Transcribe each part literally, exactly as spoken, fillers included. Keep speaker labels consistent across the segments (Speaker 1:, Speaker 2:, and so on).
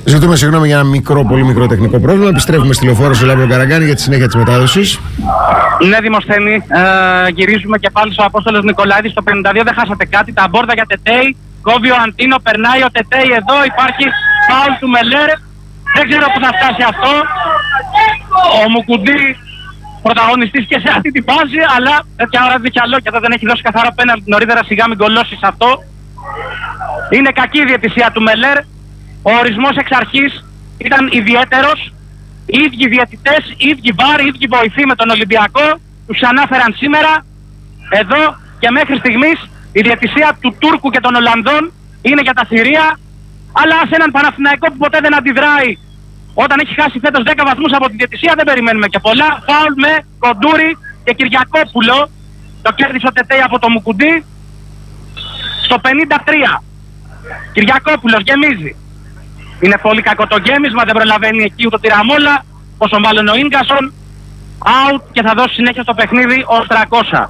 Speaker 1: Ζητούμε συγγνώμη για ένα μικρό, πολύ μικρό τεχνικό πρόβλημα. Επιστρέφουμε στη Λεωφόρο στο Λάμπρο Καραγκάνη για τη συνέχεια της μετάδοσης.
Speaker 2: Ναι, Δημοσθένη, ε, γυρίζουμε και πάλι στο Απόστολος Νικολάηδης. Στο πενήντα δύο δεν χάσατε κάτι. Τα μπόρδα για Τετέι. Κόβει ο Αντίνο, περνάει ο Τετέι εδώ. Υπάρχει φάουλ του Μελέρ. Δεν ξέρω που θα φτάσει αυτό. Ο Μουκουντή πρωταγωνιστής και σε αυτή την φάση, αλλά τέτοια ώρα δεν άλλο και εδώ δεν έχει δώσει καθαρό πέναλτι νωρίτερα. Σιγά μην κολώσεις αυτό. Είναι κακή η διαιτησία του Μελέρ. Ο ορισμός εξ αρχής ήταν ιδιαίτερος. Οι ίδιοι διαιτητές, οι ίδιοι βάρ, οι ίδιοι βοηθοί με τον Ολυμπιακό τους ανάφεραν σήμερα εδώ και μέχρι στιγμής η διαιτησία του Τούρκου και των Ολλανδών είναι για τα θηρία, αλλά σε έναν Παναθηναϊκό που ποτέ δεν αντιδράει όταν έχει χάσει φέτος δέκα βαθμούς από τη διαιτησία δεν περιμένουμε και πολλά. Φάουλ με Κοντούρη και Κυριακόπουλο. Το κέρδισε ο Τετέι από το Μουκουντή στο πενήντα τρία. Κυριακόπουλος γεμίζει. Είναι πολύ κακό το γέμισμα, δεν προλαβαίνει εκεί ούτε τη Ραμόλα, πόσο μάλλον ο Ίνγκασον. Out και θα δώσει συνέχεια στο παιχνίδι ο Στρακώσα.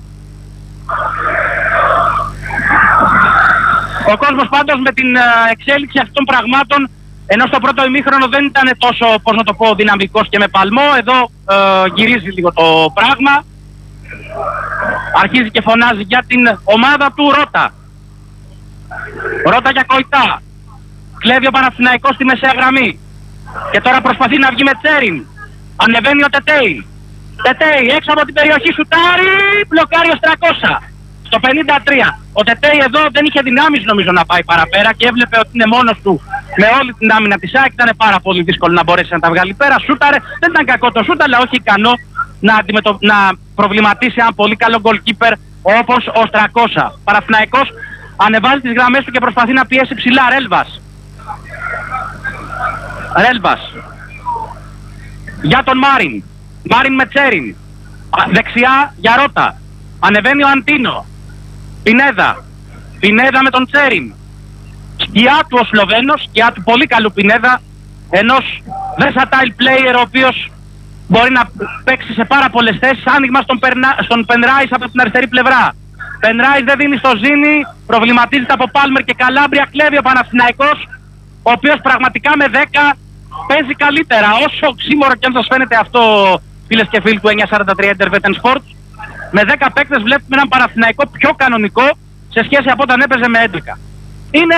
Speaker 2: Ο κόσμος πάντως με την εξέλιξη αυτών των πραγμάτων, ενώ στο πρώτο ημίχρονο δεν ήταν τόσο, πώς να το πω, δυναμικός και με παλμό, εδώ ε, γυρίζει λίγο το πράγμα. Αρχίζει και φωνάζει για την ομάδα του Ρώτα. Ρώτα για Κοϊτά. Κλέβει ο Παναθηναϊκός στη μεσαία γραμμή. Και τώρα προσπαθεί να βγει με Τσέριν. Ανεβαίνει ο Τετέι. Τετέι έξω από την περιοχή σουτάρει. Μπλοκάρει ο Στρακώσα. Στο πενήντα τρία. Ο Τετέι εδώ δεν είχε δυνάμεις νομίζω να πάει παραπέρα και έβλεπε ότι είναι μόνος του με όλη την άμυνα της ΑΕΚ. Ήταν πάρα πολύ δύσκολο να μπορέσει να τα βγάλει πέρα. Σούταρε. Δεν ήταν κακό το σούτ, αλλά όχι ικανό να, αντιμετω... να προβληματίσει ένα πολύ καλό goalkeeper όπως ο Στρακώσα. Παναθηναϊκός ανεβάζει τις γραμμές του και προσπαθεί να πιέσει ψηλά. Ρέλβας. Ρέλβας για τον Μάριν. Μάριν με Τσέριν. Δεξιά για Ρώτα. Ανεβαίνει ο Αντίνο. Πινέδα. Πινέδα με τον Τσέριν. Σκιά του ο Σλοβαίνος. Σκιά του πολύ καλού Πινέδα. Ενός versatile player ο οποίος μπορεί να παίξει σε πάρα πολλές θέσεις. Άνοιγμα στον, Περνα... στον Πενράις από την αριστερή πλευρά. Πενράις δεν δίνει στο Ζήνη. Προβληματίζεται από Πάλμερ και Καλάμπρια. Κλέβει ο Παναθηναϊκός, ο οποίος πραγματικά με δέκα παίζει καλύτερα. Όσο ξύμορο και αν σας φαίνεται αυτό, φίλες και φίλοι του εννιακόσια σαράντα τρία Intervetten Sports, με δέκα παίκτες βλέπουμε έναν Παναθηναϊκό πιο κανονικό σε σχέση από όταν έπαιζε με έντεκα. Είναι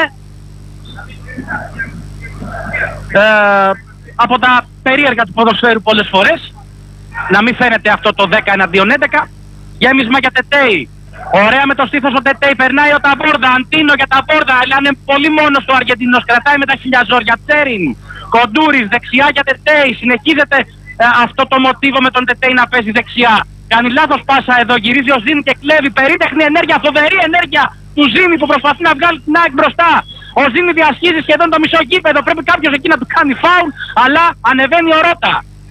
Speaker 2: ε, από τα περίεργα του ποδοσφαίρου πολλές φορές να μην φαίνεται αυτό το δέκα εναντίον έντεκα. Γέμισμα για Τετέι. Ωραία με το στήθος ο Τετέι, περνάει ο Ταμπόρδα, Αντίνο για Ταμπόρδα, αλλά είναι πολύ μόνος του Αργεντινός, κρατάει με τα χιλιαζόρια. Τσέριν, Κοντούρης, δεξιά για Τετέι, συνεχίζεται ε, αυτό το μοτίβο με τον Τετέι να παίζει δεξιά. Κάνει λάθος πάσα εδώ, γυρίζει ο Ζήνη και κλέβει, περίτεχνη ενέργεια, φοβερή ενέργεια του Ζήνη που προσπαθεί να βγάλει την ΑΕΚ μπροστά. Ο Ζήνη διασχίζει σχεδόν το μισό γήπεδο, πρέπει κάποιος εκεί να του κάνει φάουλ, αλλά ανεβαίνει ο Ρώτα.